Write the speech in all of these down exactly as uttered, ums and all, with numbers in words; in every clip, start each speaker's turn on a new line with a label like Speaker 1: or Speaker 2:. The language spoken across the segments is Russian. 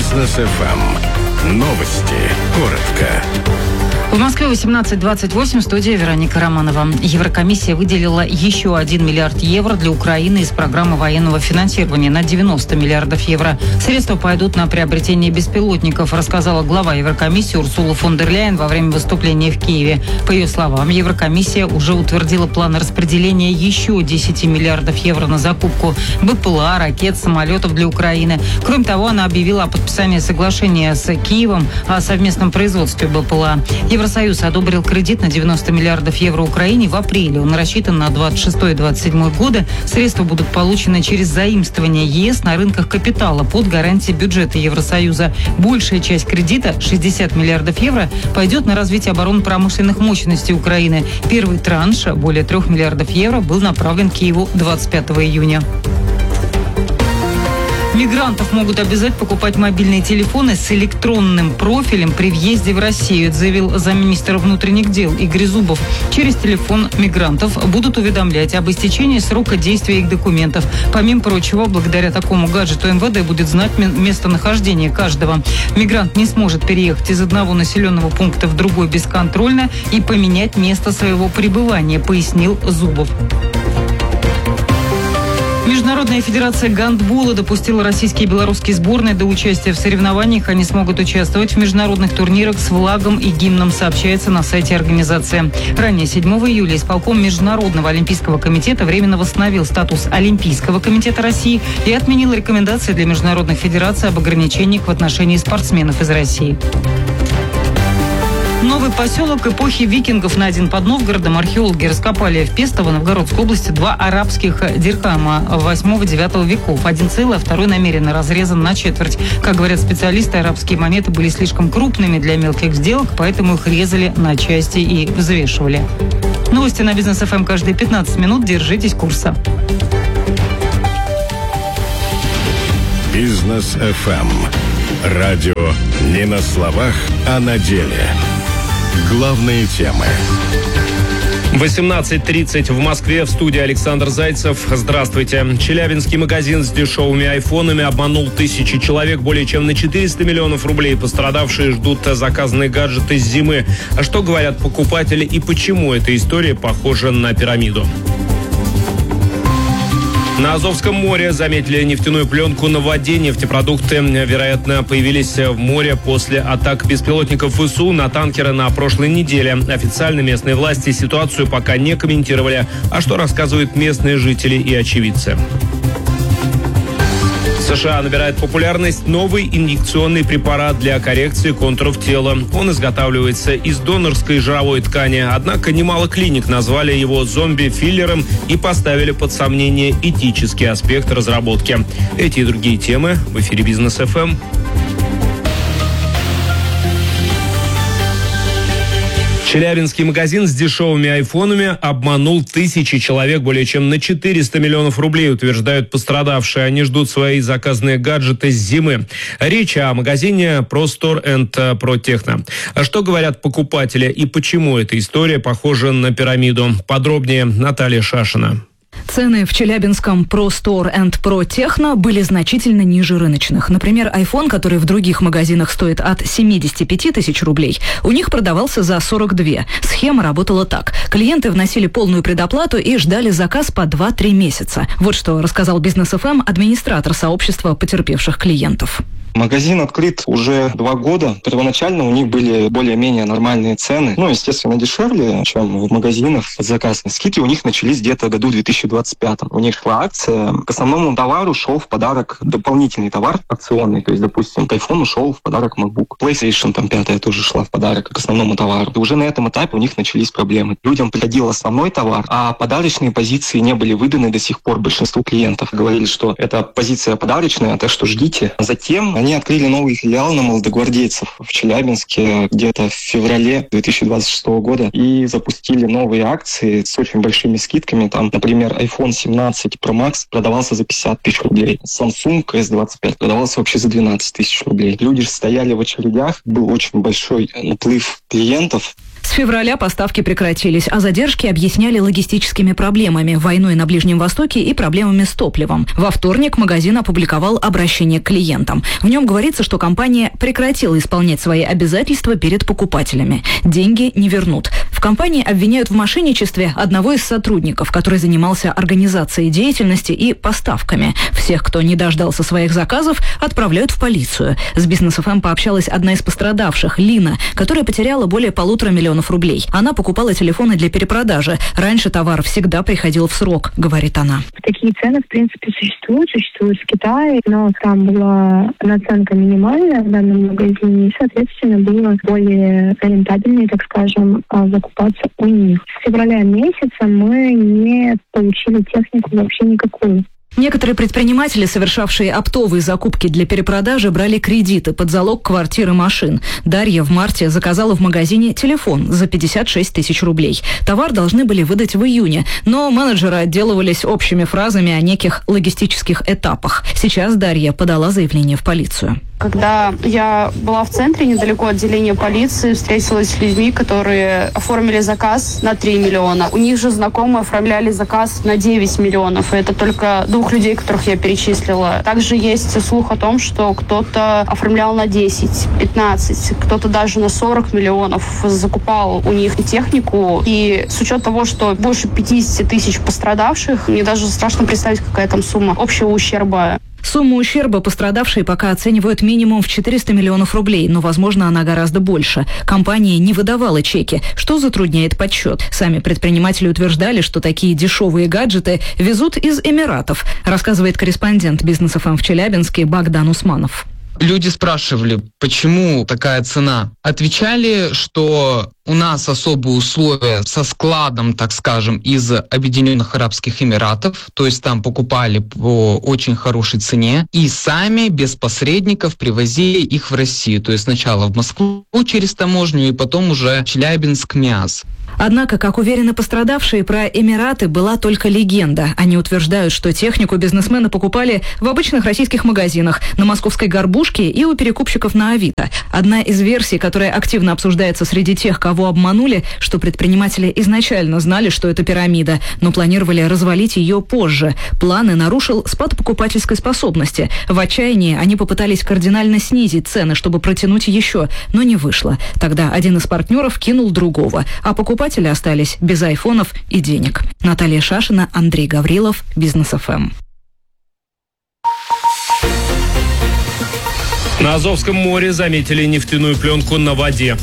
Speaker 1: Бизнес эф эм. Новости. Коротко.
Speaker 2: В Москве восемнадцать двадцать восемь, студия Вероника Романова. Еврокомиссия выделила еще один миллиард евро для Украины из программы военного финансирования на девяносто миллиардов евро. Средства пойдут на приобретение беспилотников, рассказала глава Еврокомиссии Урсула фон дер Ляйен во время выступления в Киеве. По ее словам, Еврокомиссия уже утвердила план распределения еще десять миллиардов евро на закупку БПЛА, ракет, самолетов для Украины. Кроме того, она объявила о подписании соглашения с Киевом о совместном производстве БПЛА. Евросоюз одобрил кредит на девяносто миллиардов евро Украине в апреле. Он рассчитан на двадцать шестой - двадцать седьмой годы. Средства будут получены через заимствование ЕС на рынках капитала под гарантией бюджета Евросоюза. Большая часть кредита, шестьдесят миллиардов евро, пойдет на развитие оборонно-промышленных мощностей Украины. Первый транш, более трех миллиардов евро, был направлен Киеву двадцать пятого июня. Мигрантов могут обязать покупать мобильные телефоны с электронным профилем при въезде в Россию, заявил замминистра внутренних дел Игорь Зубов. Через телефон мигрантов будут уведомлять об истечении срока действия их документов. Помимо прочего, благодаря такому гаджету эм вэ дэ будет знать местонахождение каждого. Мигрант не сможет переехать из одного населенного пункта в другой бесконтрольно и поменять место своего пребывания, пояснил Зубов. Международная федерация гандбола допустила российские и белорусские сборные до участия в соревнованиях. Они смогут участвовать в международных турнирах с флагом и гимном, сообщается на сайте организации. Ранее, седьмого июля, исполком Международного олимпийского комитета временно восстановил статус Олимпийского комитета России и отменил рекомендации для международных федераций об ограничениях в отношении спортсменов из России. Новый поселок эпохи викингов найден под Новгородом. Археологи раскопали в Пестово, Новгородской области, два арабских дирхама восьмого-девятого веков. Один целый, а второй намеренно разрезан на четверть. Как говорят специалисты, арабские монеты были слишком крупными для мелких сделок, поэтому их резали на части и взвешивали. Новости на Бизнес эф эм каждые пятнадцать минут. Держитесь курса.
Speaker 1: Бизнес эф эм. Радио не на словах, а на деле. Главные темы.
Speaker 3: восемнадцать тридцать в Москве, в студии Александр Зайцев. Здравствуйте. Челябинский магазин с дешевыми айфонами обманул тысячи человек, более чем на четыреста миллионов рублей. Пострадавшие ждут заказанные гаджеты с зимы. А что говорят покупатели и почему эта история похожа на пирамиду? На Азовском море заметили нефтяную пленку на воде. Нефтепродукты, вероятно, появились в море после атак беспилотников вэ эс у на танкеры на прошлой неделе. Официально местные власти ситуацию пока не комментировали. А что рассказывают местные жители и очевидцы? В США набирает популярность новый инъекционный препарат для коррекции контуров тела. Он изготавливается из донорской жировой ткани. Однако немало клиник назвали его зомби-филлером и поставили под сомнение этический аспект разработки. Эти и другие темы в эфире Бизнес эф эм. Челябинский магазин с дешевыми айфонами обманул тысячи человек, более чем на четыреста миллионов рублей, утверждают пострадавшие. Они ждут свои заказанные гаджеты с зимы. Речь о магазине ProStore энд ProTechno. А что говорят покупатели и почему эта история похожа на пирамиду? Подробнее Наталья Шашина.
Speaker 4: Цены в челябинском ProStore энд ProTechno были значительно ниже рыночных. Например, iPhone, который в других магазинах стоит от семьдесят пять тысяч рублей, у них продавался за сорок два. Схема работала так. Клиенты вносили полную предоплату и ждали заказ по два-три месяца. Вот что рассказал Бизнес эф эм администратор сообщества потерпевших клиентов.
Speaker 5: Магазин открыт уже два года. Первоначально у них были более-менее нормальные цены. Ну, естественно, дешевле, чем в магазинах под заказ. Скидки у них начались где-то в году две тысячи двадцать пятом. У них шла акция. К основному товару шел в подарок дополнительный товар акционный. То есть, допустим, к iPhone шел в подарок MacBook. PlayStation там пятая тоже шла в подарок к основному товару. И уже на этом этапе у них начались проблемы. Людям приходил основной товар, а подарочные позиции не были выданы до сих пор большинству клиентов. Говорили, что это позиция подарочная, так что ждите. Затем они открыли новый филиал на молодогвардейцев в Челябинске где-то в феврале две тысячи двадцать шестого года и запустили новые акции с очень большими скидками. Там, например, айфон семнадцать про макс продавался за пятьдесят тысяч рублей. Samsung эс двадцать пять продавался вообще за двенадцать тысяч рублей. Люди же стояли в очередях, был очень большой наплыв клиентов.
Speaker 4: С февраля поставки прекратились, а задержки объясняли логистическими проблемами, войной на Ближнем Востоке и проблемами с топливом. Во вторник магазин опубликовал обращение к клиентам. В нем говорится, что компания прекратила исполнять свои обязательства перед покупателями. Деньги не вернут. В компании обвиняют в мошенничестве одного из сотрудников, который занимался организацией деятельности и поставками. Всех, кто не дождался своих заказов, отправляют в полицию. С Бизнес эф эм пообщалась одна из пострадавших, Лина, которая потеряла более полутора миллионов рублей. Она покупала телефоны для перепродажи. Раньше товар всегда приходил в срок, говорит она.
Speaker 6: Такие цены, в принципе, существуют, существуют в Китае, но там была наценка минимальная в данном магазине, и, соответственно, было более рентабельнее, так скажем, закупаться у них. С февраля месяца мы не получили технику вообще никакую.
Speaker 4: Некоторые предприниматели, совершавшие оптовые закупки для перепродажи, брали кредиты под залог квартир и машин. Дарья в марте заказала в магазине телефон за пятьдесят шесть тысяч рублей. Товар должны были выдать в июне, но менеджеры отделывались общими фразами о неких логистических этапах. Сейчас Дарья подала заявление в полицию.
Speaker 7: Когда я была в центре, недалеко от отделения полиции, встретилась с людьми, которые оформили заказ на три миллиона. У них же знакомые оформляли заказ на девять миллионов. И это только двух людей, которых я перечислила. Также есть слух о том, что кто-то оформлял на десять, пятнадцать, кто-то даже на сорок миллионов закупал у них технику. И с учетом того, что больше пятьдесят тысяч пострадавших, мне даже страшно представить, какая там сумма общего ущерба.
Speaker 4: Сумму ущерба пострадавшие пока оценивают минимум в четыреста миллионов рублей, но, возможно, она гораздо больше. Компания не выдавала чеки, что затрудняет подсчет. Сами предприниматели утверждали, что такие дешевые гаджеты везут из Эмиратов, рассказывает корреспондент Бизнес эф эм в Челябинске Богдан Усманов.
Speaker 8: Люди спрашивали, почему такая цена. Отвечали, что у нас особые условия со складом, так скажем, из Объединенных Арабских Эмиратов, то есть там покупали по очень хорошей цене, и сами без посредников привозили их в Россию, то есть сначала в Москву через таможню, и потом уже Челябинск, МИАС.
Speaker 4: Однако, как уверены пострадавшие, про Эмираты была только легенда. Они утверждают, что технику бизнесмены покупали в обычных российских магазинах, на московской «Горбушке» и у перекупщиков на Авито. Одна из версий, которая активно обсуждается среди тех, кого обманули, что предприниматели изначально знали, что это пирамида, но планировали развалить ее позже. Планы нарушил спад покупательской способности. В отчаянии они попытались кардинально снизить цены, чтобы протянуть еще, но не вышло. Тогда один из партнеров кинул другого, а покупатели Покупатели остались без айфонов и денег. Наталья Шашина, Андрей Гаврилов, Бизнес эф эм.
Speaker 3: На Азовском море заметили нефтяную пленку на воде.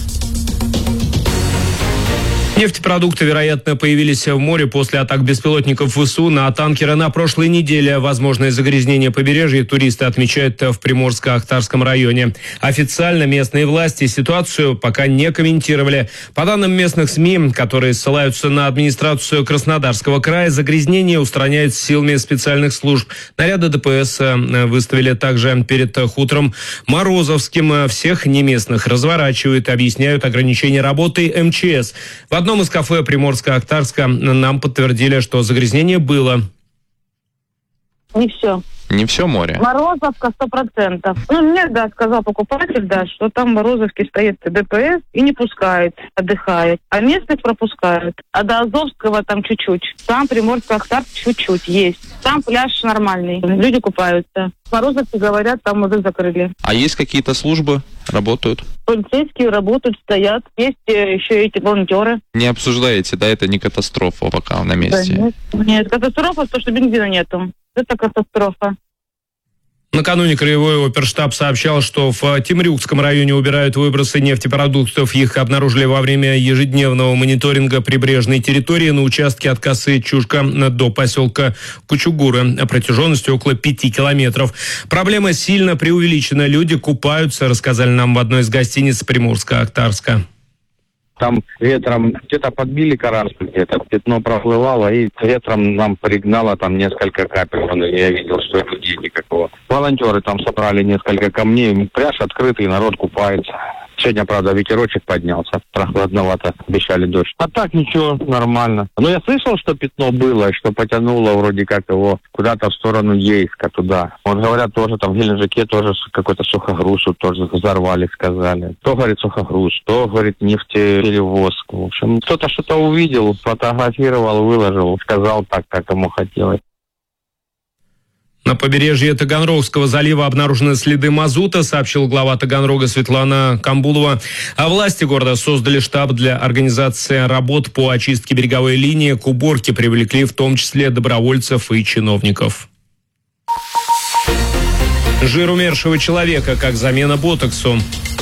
Speaker 3: Нефтепродукты, вероятно, появились в море после атак беспилотников ВСУ на танкеры на прошлой неделе. Возможное загрязнение побережья туристы отмечают в Приморско-Ахтарском районе. Официально местные власти ситуацию пока не комментировали. По данным местных СМИ, которые ссылаются на администрацию Краснодарского края, загрязнение устраняют силами специальных служб. Наряды ДПС выставили также перед хутором Морозовским. Всех неместных разворачивают, объясняют ограничения работы эм че эс. В одном В одном из кафе Приморско-Ахтарска нам подтвердили, что загрязнение было.
Speaker 9: Не все.
Speaker 10: Не все море?
Speaker 9: Морозовка сто процентов. Ну, мне, да, сказал покупатель, да, что там в Морозовке стоит ДПС и не пускает, отдыхает. А местных пропускают. А до Азовского там чуть-чуть. Там Приморско-Ахтарск чуть-чуть есть. Там пляж нормальный. Люди купаются. В Морозовке, говорят, там уже закрыли.
Speaker 10: А есть какие-то службы? Работают?
Speaker 9: Полицейские работают, стоят. Есть еще эти волонтеры.
Speaker 10: Не обсуждаете, да? Это не катастрофа пока на месте?
Speaker 9: Да, нет. нет, катастрофа, то, что бензина нету. Это катастрофа.
Speaker 3: Накануне краевой оперштаб сообщал, что в Темрюкском районе убирают выбросы нефтепродуктов. Их обнаружили во время ежедневного мониторинга прибрежной территории на участке от косы Чушка до поселка Кучугуры протяженностью около пяти километров. Проблема сильно преувеличена. Люди купаются, рассказали нам в одной из гостиниц Приморска-Ахтарска.
Speaker 11: Там ветром где-то подбили корабль, где-то пятно проплывало, и ветром нам пригнало там несколько капель. Я видел, что людей никакого. Волонтеры там собрали несколько камней. Пляж открытый, народ купается. Сегодня, правда, ветерочек поднялся, прохладновато, обещали дождь. А так ничего, нормально. Но я слышал, что пятно было, что потянуло вроде как его куда-то в сторону Ейска, туда. Вот говорят, тоже там в Геленджике тоже какой-то сухогруз тоже взорвали, сказали. То, говорит, сухогруз, то, говорит, нефтеперевозка. В общем, кто-то что-то увидел, сфотографировал, выложил, сказал так, как ему хотелось.
Speaker 3: На побережье Таганрогского залива обнаружены следы мазута, сообщил глава Таганрога Светлана Камбулова. А власти города создали штаб для организации работ по очистке береговой линии. К уборке привлекли в том числе добровольцев и чиновников. Жир умершего человека как замена ботоксу.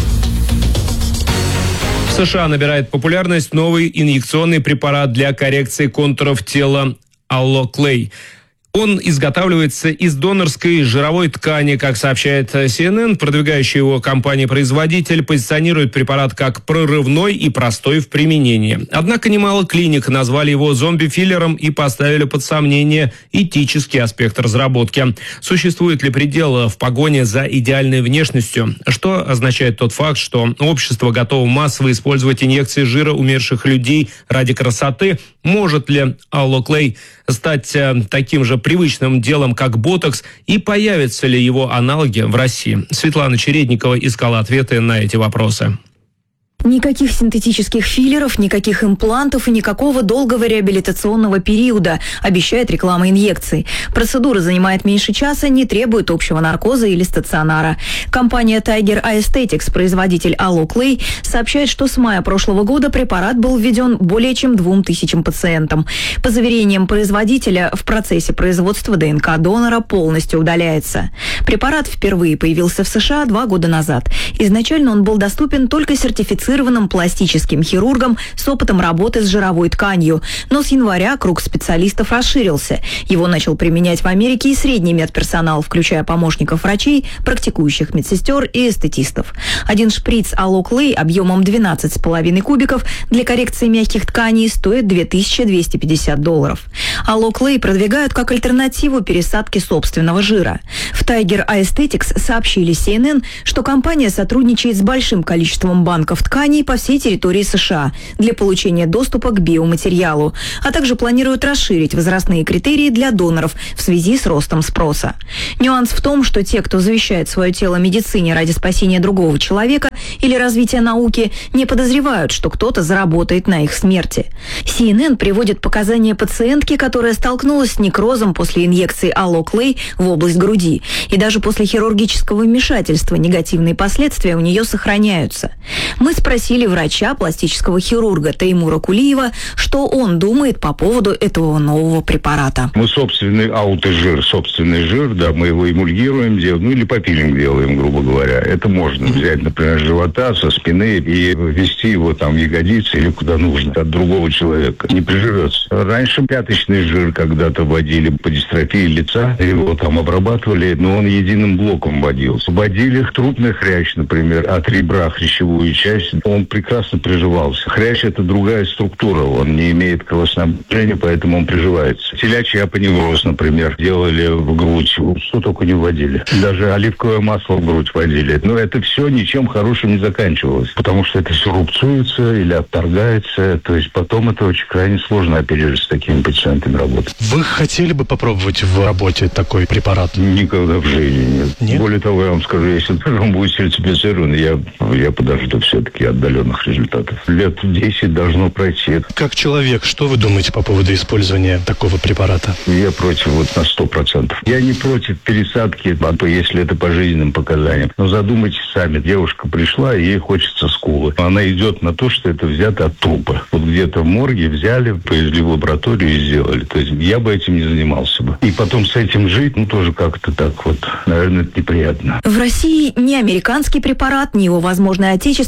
Speaker 3: В США набирает популярность новый инъекционный препарат для коррекции контуров тела Аллоклей. Он изготавливается из донорской жировой ткани, как сообщает си эн эн. Продвигающая его компания-производитель позиционирует препарат как прорывной и простой в применении. Однако немало клиник назвали его зомби-филлером и поставили под сомнение этический аспект разработки. Существует ли предел в погоне за идеальной внешностью? Что означает тот факт, что общество готово массово использовать инъекции жира умерших людей ради красоты? Может ли Аллоклей стать таким же привычным делом, как ботокс, и появятся ли его аналоги в России? Светлана Чередникова искала ответы на эти вопросы.
Speaker 4: Никаких синтетических филлеров, никаких имплантов и никакого долгого реабилитационного периода, обещает реклама инъекций. Процедура занимает меньше часа, не требует общего наркоза или стационара. Компания Tiger Aesthetics, производитель Allo-Clay, сообщает, что с мая прошлого года препарат был введен более чем двум тысячам пациентам. По заверениям производителя, в процессе производства ДНК донора полностью удаляется. Препарат впервые появился в США два года назад. Изначально он был доступен только сертифицированным пластическим хирургом с опытом работы с жировой тканью. Но с января круг специалистов расширился. Его начал применять в Америке и средний медперсонал, включая помощников врачей, практикующих медсестер и эстетистов. Один шприц Allo-Clay объемом двенадцать с половиной кубиков для коррекции мягких тканей стоит две тысячи двести пятьдесят долларов. Allo-Clay продвигают как альтернативу пересадке собственного жира. В Tiger Aesthetics сообщили си эн эн, что компания сотрудничает с большим количеством банков тканей по всей территории США для получения доступа к биоматериалу, а также планируют расширить возрастные критерии для доноров в связи с ростом спроса. Нюанс в том, что те, кто завещает свое тело медицине ради спасения другого человека или развития науки, не подозревают, что кто-то заработает на их смерти. си эн эн приводит показания пациентки, которая столкнулась с некрозом после инъекции Allo-Clay в область груди. И даже после хирургического вмешательства негативные последствия у нее сохраняются. Мы спросили врача, пластического хирурга Теймура Кулиева, что он думает по поводу этого нового препарата.
Speaker 12: Мы собственный аутожир, собственный жир, да, мы его эмульгируем, делаем, ну или попилинг делаем, грубо говоря. Это можно взять, например, с живота, со спины и ввести его там в ягодицы или куда нужно от другого человека. Не приживется. Раньше пяточный жир когда-то вводили по дистрофии лица, его там обрабатывали, но он единым блоком вводился. Вводили трупный хрящ, например, от ребра хрящевую часть, он прекрасно приживался. Хрящ – это другая структура, он не имеет кровоснабжения, поэтому он приживается. Телячий апоневроз, например, делали в грудь, что только не вводили. Даже оливковое масло в грудь вводили. Но это все ничем хорошим не заканчивалось, потому что это все рубцуется или отторгается, то есть потом это очень крайне сложно оперировать с такими пациентами работать.
Speaker 13: Вы хотели бы попробовать в работе такой препарат?
Speaker 12: Никогда в жизни нет. Нет? Более того, я вам скажу, если он будет сертифицирован, я, я подожду все-таки отдаленных результатов. Лет десять должно пройти.
Speaker 13: Как человек, что вы думаете по поводу использования такого препарата?
Speaker 12: Я против вот на сто процентов. Я не против пересадки, если это по жизненным показаниям. Но задумайтесь сами. Девушка пришла, и ей хочется скулы. Она идет на то, что это взято от трупа. Вот где-то в морге взяли, повезли в лабораторию и сделали. То есть я бы этим не занимался бы. И потом с этим жить, ну тоже как-то так вот, наверное, это неприятно.
Speaker 4: В России ни американский препарат, ни его возможный отечественный аналог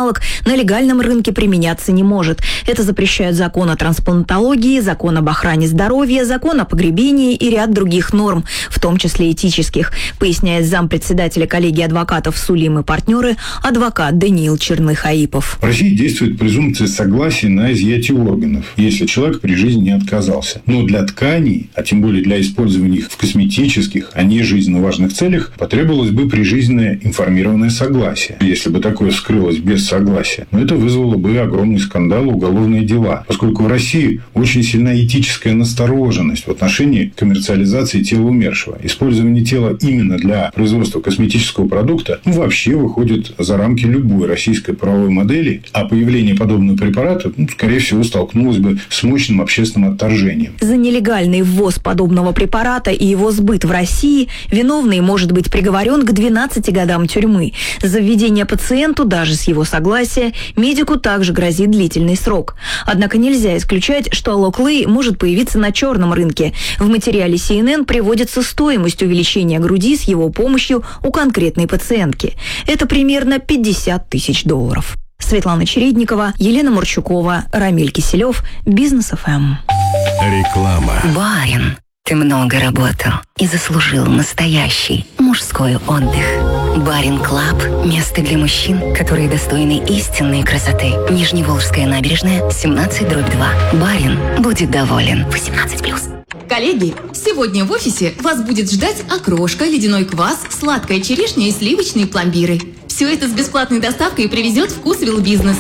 Speaker 14: аналог на легальном рынке применяться не может. Это запрещают закон о трансплантологии, закон об охране здоровья, закон о погребении и ряд других норм, в том числе этических, поясняет зампредседателя коллегии адвокатов «Сулим и партнеры» адвокат Даниил Черных-Аипов.
Speaker 12: В России действует презумпция согласия на изъятие органов, если человек при жизни не отказался. Но для тканей, а тем более для использования их в косметических, а не жизненно важных целях, потребовалось бы прижизненное информированное согласие. Если бы такое вскрылось без согласия, но это вызвало бы огромный скандал и уголовные дела, поскольку в России очень сильна этическая настороженность в отношении коммерциализации тела умершего. Использование тела именно для производства косметического продукта ну, вообще выходит за рамки любой российской правовой модели, а появление подобного препарата, ну, скорее всего, столкнулось бы с мощным общественным отторжением.
Speaker 14: За нелегальный ввоз подобного препарата и его сбыт в России виновный может быть приговорен к двенадцати годам тюрьмы. За введение пациенту, даже с его согласия, медику также грозит длительный срок. Однако нельзя исключать, что Алоклей может появиться на черном рынке. В материале си эн эн приводится стоимость увеличения груди с его помощью у конкретной пациентки. Это примерно пятьдесят тысяч долларов. Светлана Чередникова, Елена Мурчукова, Рамиль Киселев, Бизнес эф эм.
Speaker 1: Реклама.
Speaker 15: Барин, ты много работал и заслужил настоящий мужской отдых. Барин Клаб – место для мужчин, которые достойны истинной красоты. Нижневолжская набережная, семнадцать дробь два. Барин будет доволен. восемнадцать плюс.
Speaker 16: Коллеги, сегодня в офисе вас будет ждать окрошка, ледяной квас, сладкая черешня и сливочные пломбиры. Все это с бесплатной доставкой привезет Вкусвилл Бизнес.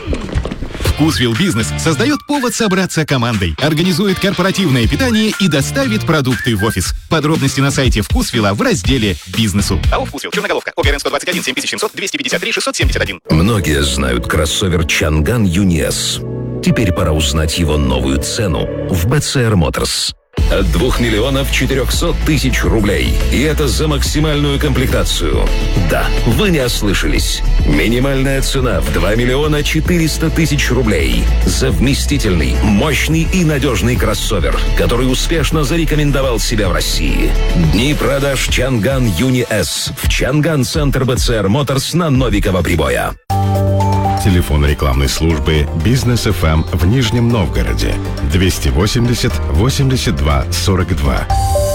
Speaker 17: Вкусвилл Бизнес создает повод собраться командой, организует корпоративное питание и доставит продукты в офис. Подробности на сайте Вкусвилла в разделе «Бизнесу». АО «Вкусвилл», Черноголовка, ОГРН сто двадцать один, семь тысяч семьсот, двести пятьдесят три, шестьсот семьдесят один.
Speaker 18: Многие знают кроссовер Чанган Юни-С. Теперь пора узнать его новую цену в бэ цэ эр Motors. От двух миллионов четырехсот тысяч рублей. И это за максимальную комплектацию. Да, вы не ослышались. Минимальная цена в два миллиона четыреста тысяч рублей. За вместительный, мощный и надежный кроссовер, который успешно зарекомендовал себя в России. Дни продаж Чанган Юни-С в Чанган-центр бэ цэ эр Motors на Новикова-Прибоя.
Speaker 1: Телефон рекламной службы «Бизнес эф эм» в Нижнем Новгороде двести восемьдесят восемьдесят два сорок два.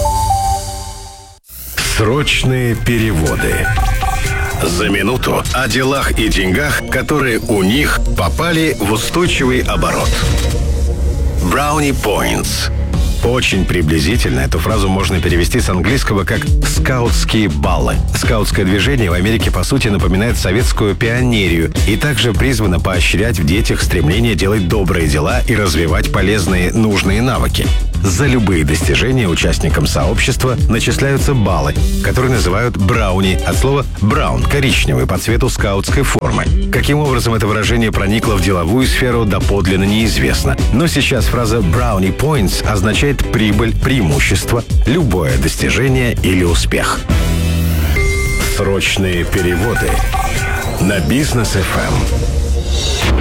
Speaker 1: Срочные переводы. За минуту о делах и деньгах, которые у них попали в устойчивый оборот. Brownie Points. Очень приблизительно эту фразу можно перевести с английского как «скаутские баллы». Скаутское движение в Америке, по сути, напоминает советскую пионерию и также призвано поощрять в детях стремление делать добрые дела и развивать полезные, нужные навыки. За любые достижения участникам сообщества начисляются баллы, которые называют брауни, от слова «браун» – коричневый по цвету скаутской формы. Каким образом это выражение проникло в деловую сферу, доподлинно неизвестно. Но сейчас фраза «brownie points» означает прибыль, преимущество, любое достижение или успех. Срочные переводы на Бизнес эф эм.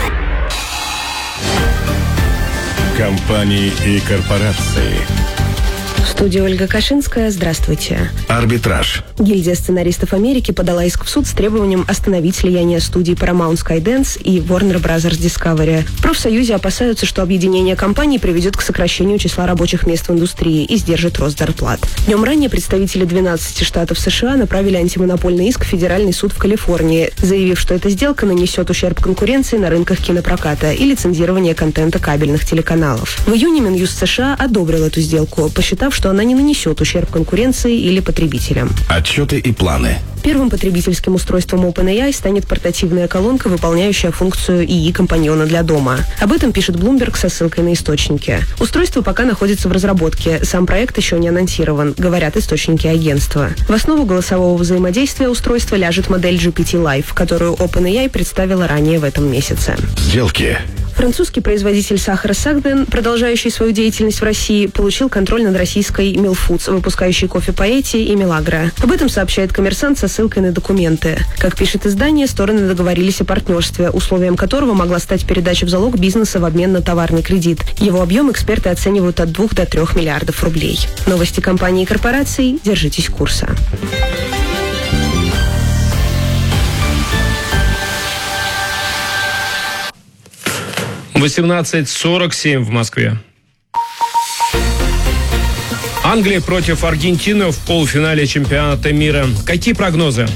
Speaker 1: Компании и корпорации.
Speaker 19: В студии Ольга Кашинская. Здравствуйте.
Speaker 1: Арбитраж.
Speaker 19: Гильдия сценаристов Америки подала иск в суд с требованием остановить слияние студий Paramount Skydance и Warner Brothers Discovery. В профсоюзе опасаются, что объединение компаний приведет к сокращению числа рабочих мест в индустрии и сдержит рост зарплат. Днем ранее представители двенадцати штатов США направили антимонопольный иск в Федеральный суд в Калифорнии, заявив, что эта сделка нанесет ущерб конкуренции на рынках кинопроката и лицензирования контента кабельных телеканалов. В июне Минюст США одобрил эту сделку, посчитав, что она не нанесет ущерб конкуренции или потребителям.
Speaker 1: Отчеты и планы.
Speaker 19: Первым потребительским устройством OpenAI станет портативная колонка, выполняющая функцию ИИ-компаньона для дома. Об этом пишет Bloomberg со ссылкой на источники. Устройство пока находится в разработке, сам проект еще не анонсирован, говорят источники агентства. В основу голосового взаимодействия устройства ляжет модель джи пи ти Live, которую OpenAI представила ранее в этом месяце.
Speaker 1: Сделки.
Speaker 19: Французский производитель сахара Сагден, продолжающий свою деятельность в России, получил контроль над российской Милфудс, выпускающей кофе Поэти и Милагро. Об этом сообщает «Коммерсант» со ссылкой на документы. Как пишет издание, стороны договорились о партнерстве, условием которого могла стать передача в залог бизнеса в обмен на товарный кредит. Его объем эксперты оценивают от двух до трех миллиардов рублей. Новости компаний и корпораций. Держитесь курса.
Speaker 3: восемнадцать сорок семь в Москве. Англия против Аргентины в полуфинале чемпионата мира. Какие прогнозы?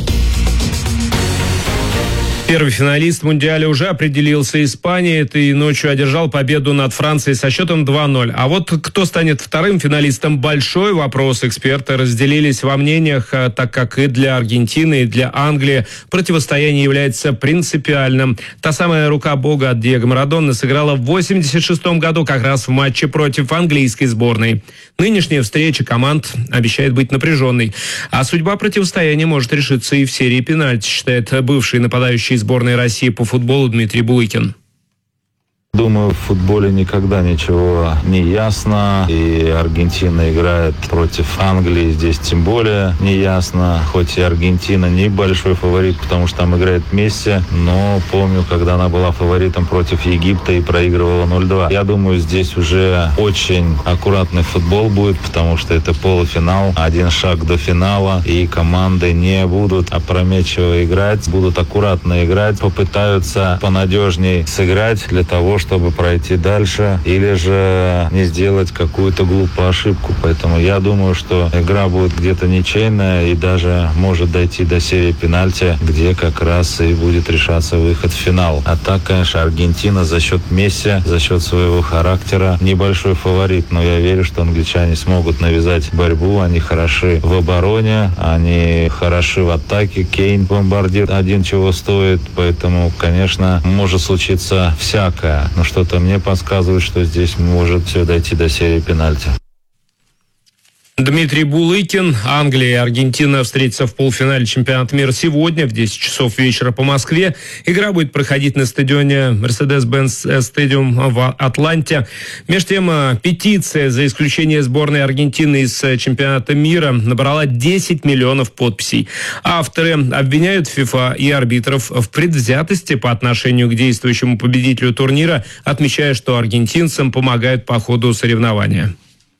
Speaker 3: Первый финалист Мундиаля уже определился. Испания этой ночью одержал победу над Францией со счетом два ноль. А вот кто станет вторым финалистом – большой вопрос. Эксперты разделились во мнениях, так как и для Аргентины, и для Англии противостояние является принципиальным. Та самая рука бога от Диего Марадоны сыграла в восемьдесят шестом году как раз в матче против английской сборной. Нынешняя встреча команд обещает быть напряженной. А судьба противостояния может решиться и в серии пенальти, считает бывший нападающий сборной России по футболу Дмитрий Булыкин.
Speaker 20: Думаю, в футболе никогда ничего не ясно. И Аргентина играет против Англии, здесь тем более не ясно. Хоть и Аргентина небольшой фаворит, потому что там играет Месси, но помню, когда она была фаворитом против Египта и проигрывала ноль два. Я думаю, здесь уже очень аккуратный футбол будет, потому что это полуфинал, один шаг до финала, и команды не будут опрометчиво играть, будут аккуратно играть, попытаются понадежнее сыграть для того, чтобы чтобы пройти дальше, или же не сделать какую-то глупую ошибку. Поэтому я думаю, что игра будет где-то ничейная и даже может дойти до серии пенальти, где как раз и будет решаться выход в финал. А так, конечно, Аргентина за счет Месси, за счет своего характера небольшой фаворит, но я верю, что англичане смогут навязать борьбу. Они хороши в обороне, они хороши в атаке. Кейн бомбардир один чего стоит, поэтому, конечно, может случиться всякое. Но что-то мне подсказывает, что здесь может все дойти до серии пенальти.
Speaker 3: Дмитрий Булыкин. Англия и Аргентина встретятся в полуфинале чемпионата мира сегодня в десять часов вечера по Москве. Игра будет проходить на стадионе Mercedes-Benz Stadium в Атланте. Между тем, петиция за исключение сборной Аргентины из чемпионата мира набрала десять миллионов подписей. Авторы обвиняют ФИФА и арбитров в предвзятости по отношению к действующему победителю турнира, отмечая, что аргентинцам помогают по ходу соревнования.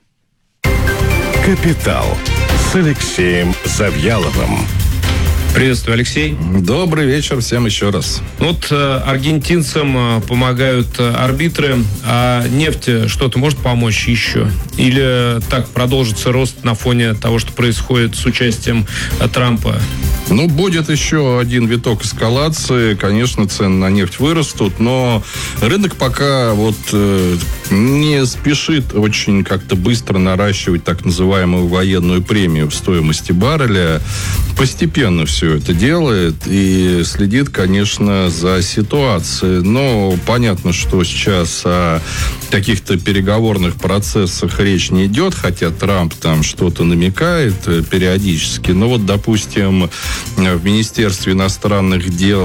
Speaker 1: «Капитал» с Алексеем Завьяловым.
Speaker 3: Приветствую, Алексей.
Speaker 21: Добрый вечер всем еще раз.
Speaker 3: Вот э, аргентинцам э, помогают э, арбитры, а нефть что-то может помочь еще? Или так продолжится рост на фоне того, что происходит с участием э, Трампа?
Speaker 21: Ну, будет еще один виток эскалации. Конечно, цены на нефть вырастут, но рынок пока вот э, не спешит очень как-то быстро наращивать так называемую военную премию в стоимости барреля. Постепенно все это делает и следит, конечно, за ситуацией. Но понятно, что сейчас о каких-то переговорных процессах речь не идет, хотя Трамп там что-то намекает периодически. Но вот, допустим, в Министерстве иностранных дел